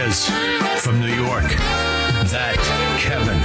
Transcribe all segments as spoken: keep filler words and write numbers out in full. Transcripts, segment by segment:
is from New York, that Kevin,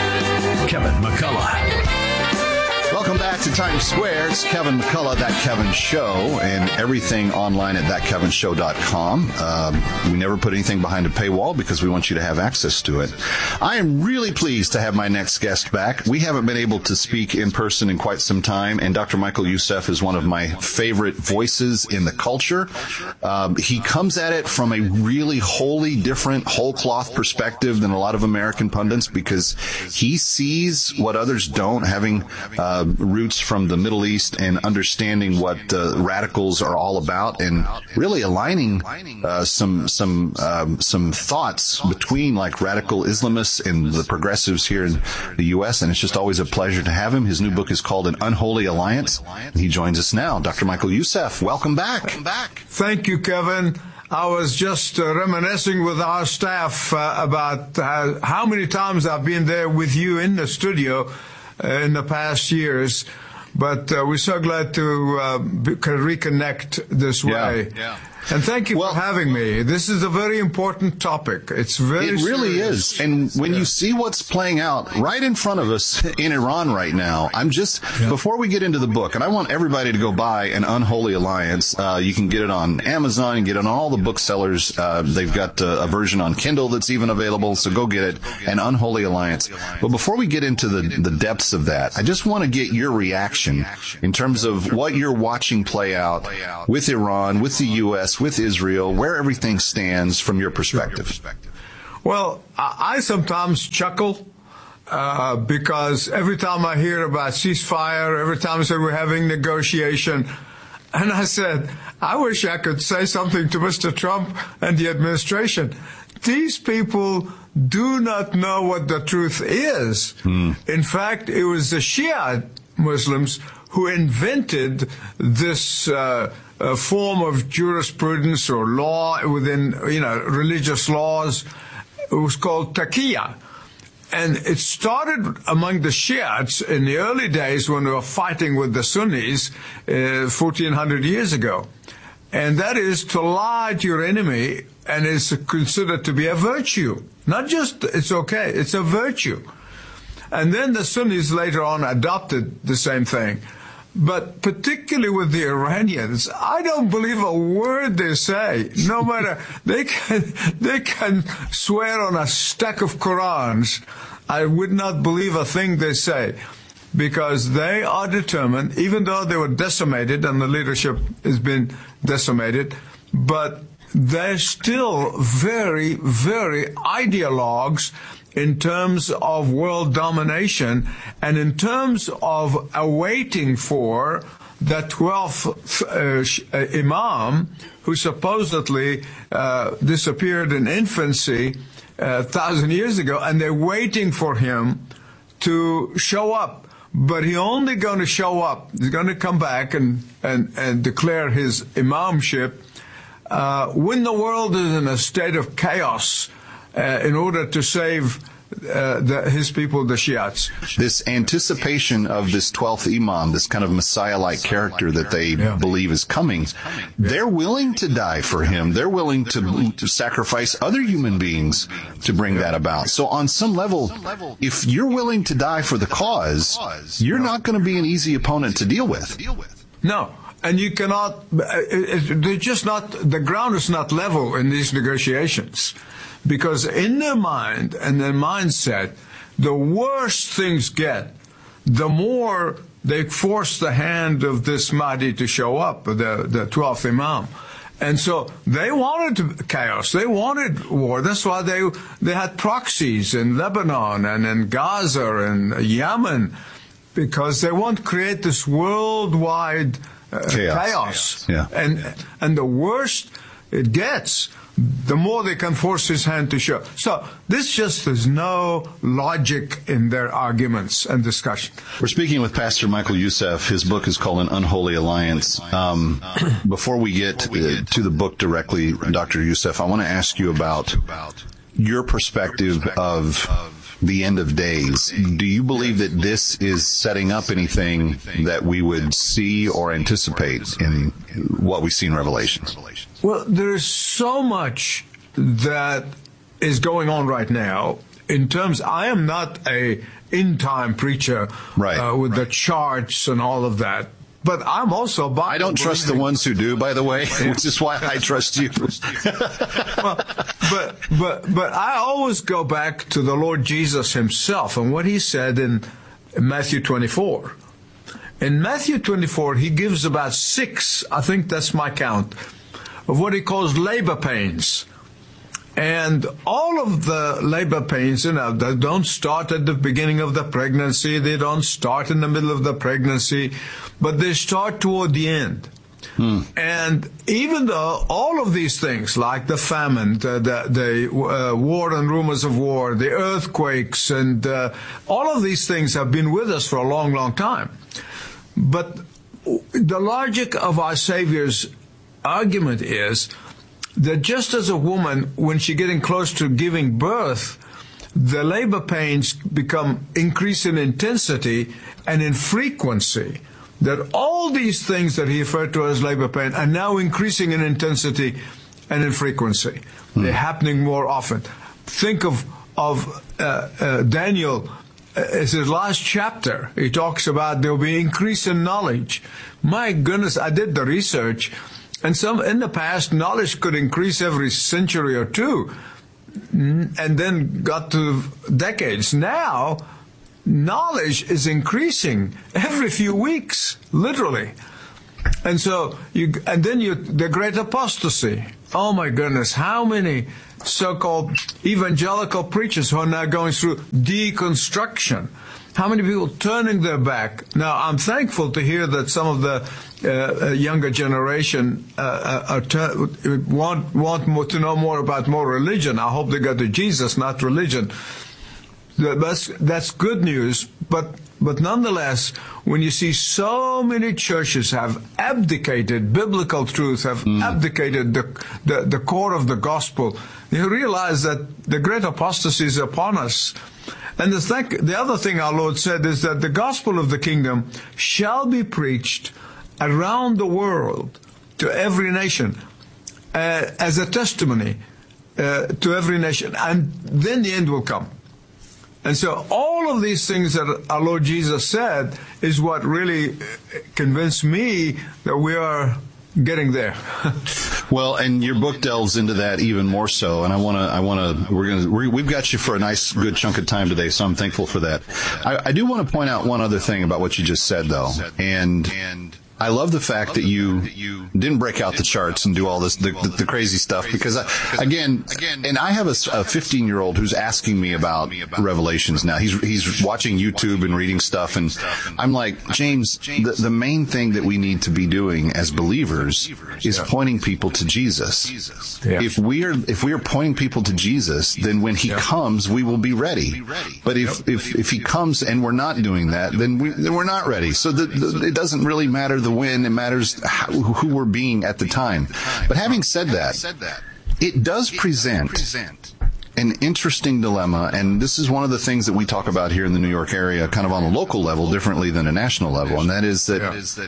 Kevin McCullough. Welcome back to Times Square. It's Kevin McCullough, That Kevin Show, and everything online at that kevin show dot com. Um, we never put anything behind a paywall because we want you to have access to it. I am really pleased to have my next guest back. We haven't been able to speak in person in quite some time, and Doctor Michael Youssef is one of my favorite voices in the culture. Um, he comes at it from a really wholly different, whole cloth perspective than a lot of American pundits because he sees what others don't, having uh, roots from the Middle East and understanding what uh, radicals are all about, and really aligning uh, some some um, some thoughts between like radical Islamists and the progressives here in the U S. And it's just always a pleasure to have him. His new book is called An Unholy Alliance, and he joins us now. Doctor Michael Youssef, welcome back. Welcome back. Thank you, Kevin. I was just uh, reminiscing with our staff uh, about uh, how many times I've been there with you in the studio in the past years, but uh, we're so glad to uh, be, can reconnect this way. Yeah, yeah. And thank you well, for having me. This is a very important topic. It's very It really serious. is. And when yeah. you see what's playing out right in front of us in Iran right now, I'm just, yeah. before we get into the book, and I want everybody to go buy An Unholy Alliance. Uh, you can get it on Amazon and get it on all the booksellers. Uh, they've got uh, a version on Kindle that's even available, so go get it, An Unholy Alliance. But before we get into the, the depths of that, I just want to get your reaction in terms of what you're watching play out with Iran, with the U S, with Israel, where everything stands from your perspective. Well, I sometimes chuckle uh, because every time I hear about ceasefire, every time I say we're having negotiation, and I said, I wish I could say something to Mister Trump and the administration. These people do not know what the truth is. Hmm. In fact, it was the Shia Muslims who invented this uh, uh, form of jurisprudence or law within, you know, religious laws. It was called taqiyya. And it started among the Shiites in the early days when they were fighting with the Sunnis uh, fourteen hundred years ago. And that is to lie to your enemy, and it's considered to be a virtue. Not just it's okay, it's a virtue. And then the Sunnis later on adopted the same thing. But particularly with the Iranians, I don't believe a word they say. No matter, they can, they can swear on a stack of Qurans. I would not believe a thing they say, because they are determined, even though they were decimated and the leadership has been decimated, but they're still very, very ideologues in terms of world domination and in terms of awaiting for the twelfth uh, uh, Imam who supposedly uh, disappeared in infancy uh, a thousand years ago, and they're waiting for him to show up. But he's only going to show up. He's going to come back and, and, and declare his imamship uh, when the world is in a state of chaos, Uh, in order to save uh, the, his people, the Shiites. This anticipation of this twelfth Imam, this kind of Messiah-like character that they yeah. believe is coming, they're willing to die for him. They're willing to, to sacrifice other human beings to bring that about. So on some level, if you're willing to die for the cause, you're not going to be an easy opponent to deal with. No. And you cannot, they're just not, the ground is not level in these negotiations. Because in their mind and their mindset, the worse things get, the more they force the hand of this Mahdi to show up, the, the twelfth Imam. And so they wanted chaos. They wanted war. That's why they, they had proxies in Lebanon and in Gaza and Yemen, because they want to create this worldwide uh, chaos. chaos. Yeah. And, and the worse it gets, the more they can force his hand to show. So this just has no logic in their arguments and discussion. We're speaking with Pastor Michael Youssef. His book is called An Unholy Alliance. Um, before we get uh, to the book directly, Doctor Youssef, I want to ask you about your perspective of the end of days. Do you believe that this is setting up anything that we would see or anticipate in what we see in Revelations? Well, there's so much that is going on right now, in terms, I am not a in-time preacher right, uh, with right. the charts and all of that. But I'm also Bible I don't trust the ones who do, by the way, which is why I trust you. well, but but but I always go back to the Lord Jesus himself and what he said in Matthew twenty-four. In Matthew twenty-four, he gives about six, I think that's my count, of what he calls labor pains. And all of the labor pains, you know, they don't start at the beginning of the pregnancy. They don't start in the middle of the pregnancy, but they start toward the end. Hmm. And even though all of these things, like the famine, the, the, the uh, war and rumors of war, the earthquakes, and uh, all of these things have been with us for a long, long time. But the logic of our Savior's argument is that just as a woman, when she's getting close to giving birth, the labor pains become increase in intensity and in frequency, that all these things that he referred to as labor pain are now increasing in intensity and in frequency. Mm. They're happening more often. Think of of uh, uh, Daniel. It's his last chapter. He talks about there will be increase in knowledge. My goodness, I did the research. And some in the past, knowledge could increase every century or two, and then got to decades. Now, knowledge is increasing every few weeks, literally. And so, you, and then you, the great apostasy. Oh my goodness, how many so-called evangelical preachers who are now going through deconstruction? How many people turning their back? Now, I'm thankful to hear that some of the uh, younger generation uh, are ter- want want more, to know more about more religion. I hope they go to Jesus, not religion. That's that's good news. But but nonetheless, when you see so many churches have abdicated biblical truth, have mm. abdicated the, the the core of the gospel, you realize that the great apostasy is upon us. And the, th- the other thing our Lord said is that the gospel of the kingdom shall be preached around the world to every nation uh, as a testimony uh, to every nation. And then the end will come. And so all of these things that our Lord Jesus said is what really convinced me that we are getting there. Well, and your book delves into that even more so, and I want to, I want to, we're going to, we're, we've got you for a nice, good chunk of time today, so I'm thankful for that. I, I do want to point out one other thing about what you just said, though, and I love the fact that you didn't break out the charts and do all this, the, the, the crazy stuff, because I, again, and I have a fifteen-year-old who's asking me about Revelations now. He's he's watching YouTube and reading stuff, and I'm like, James, the, the main thing that we need to be doing as believers is pointing people to Jesus. Yeah. If we are if we are pointing people to Jesus, then when He yeah. comes, we will be ready. But if if if He comes and we're not doing that, then we then we're not ready. So the, the, it doesn't really matter the win, it matters how, who we're being at the time. But having said that, it does present an interesting dilemma, and this is one of the things that we talk about here in the New York area, kind of on a local level, differently than a national level, and that is that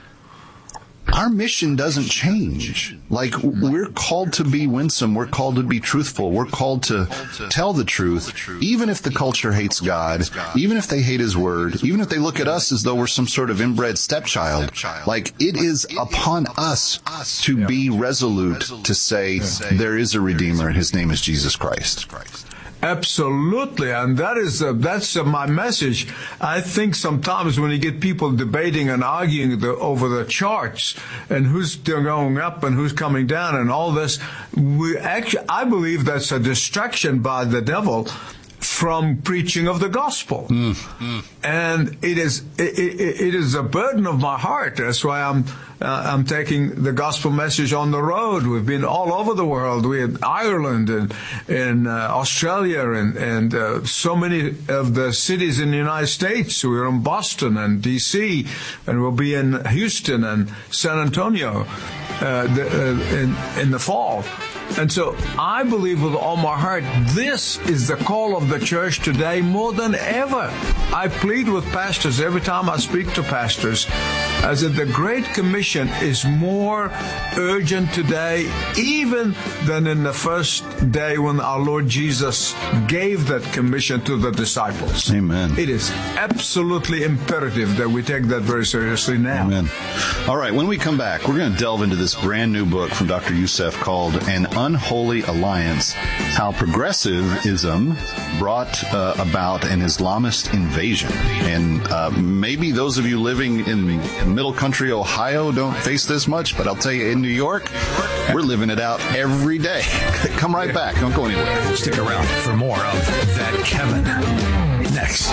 our mission doesn't change. Like, we're called to be winsome, we're called to be truthful, we're called to tell the truth, even if the culture hates God, even if they hate His Word, even if they look at us as though we're some sort of inbred stepchild. Like, it is upon us to be resolute to say, there is a Redeemer, and His name is Jesus Christ. Absolutely, and that is uh, that's uh, my message. I think sometimes when you get people debating and arguing the, over the charts and who's going up and who's coming down and all this, we actually, I believe that's a distraction by the devil from preaching of the gospel. Mm, mm. And it is it, it, it is a burden of my heart. That's why I'm uh, I'm taking the gospel message on the road. We've been all over the world. We're in Ireland and in uh, Australia and and uh, so many of the cities in the United States. We're in Boston and D C and we'll be in Houston and San Antonio uh, the, uh, in in the fall. And so I believe with all my heart, this is the call of the church today more than ever. I plead with pastors every time I speak to pastors I said the Great Commission is more urgent today even than in the first day when our Lord Jesus gave that commission to the disciples. Amen. It is absolutely imperative that we take that very seriously now. Amen. All right, when we come back, we're going to delve into this brand new book from Doctor Youssef called An Unholy Alliance, How Progressivism Brought uh, About an Islamist Invasion. And uh, maybe those of you living in middle country Ohio don't face this much, but I'll tell you, in New York, we're living it out every day. Come right back. Don't go anywhere. Stick around for more of That Kevin next.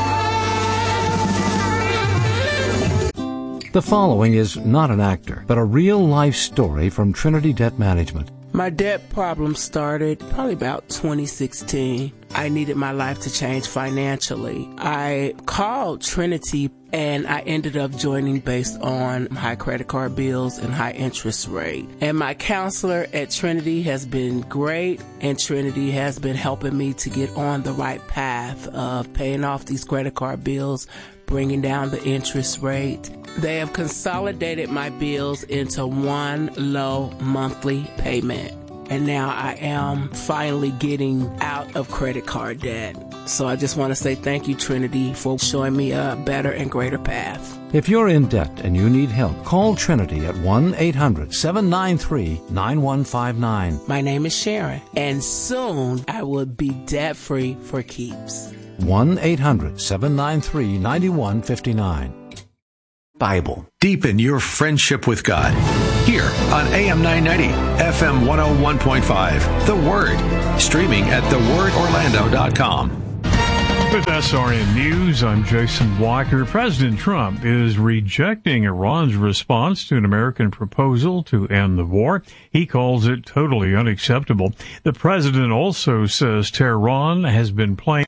The following is not an actor, but a real-life story from Trinity Debt Management. My debt problem started probably about twenty sixteen. I needed my life to change financially. I called Trinity and I ended up joining based on high credit card bills and high interest rate. And my counselor at Trinity has been great, and Trinity has been helping me to get on the right path of paying off these credit card bills, bringing down the interest rate. They have consolidated my bills into one low monthly payment. And now I am finally getting out of credit card debt. So I just want to say thank you, Trinity, for showing me a better and greater path. If you're in debt and you need help, call Trinity at one eight hundred seven nine three nine one five nine. My name is Sharon, and soon I will be debt-free for keeps. one eight hundred seven nine three nine one five nine. Bible. Deepen your friendship with God. Here on A M nine ninety, F M one oh one point five, The Word. Streaming at the word orlando dot com. With S R N News, I'm Jason Walker. President Trump is rejecting Iran's response to an American proposal to end the war. He calls it totally unacceptable. The president also says Tehran has been playing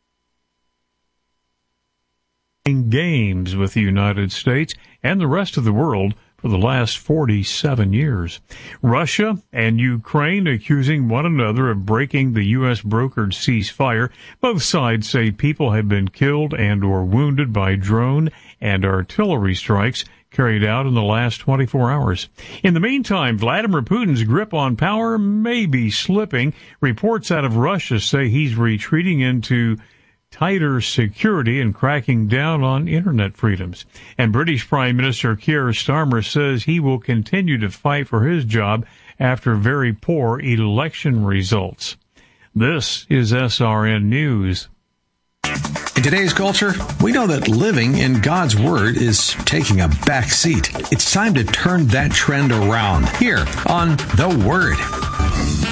games with the United States and the rest of the world for the last forty-seven years. Russia and Ukraine accusing one another of breaking the U S brokered ceasefire. Both sides say people have been killed and or wounded by drone and artillery strikes carried out in the last twenty-four hours. In the meantime, Vladimir Putin's grip on power may be slipping. Reports out of Russia say he's retreating into tighter security and cracking down on internet freedoms. And British Prime Minister Keir Starmer says he will continue to fight for his job after very poor election results. This is S R N News. In today's culture, we know that living in God's Word is taking a back seat. It's time to turn that trend around here on The Word.